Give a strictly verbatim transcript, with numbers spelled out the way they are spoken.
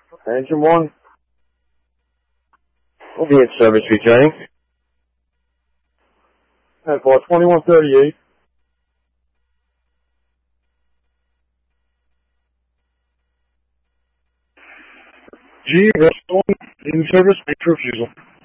Engine one. We'll be in service returning. At bar twenty-one thirty-eight. G, restaurant, in service, make refusal.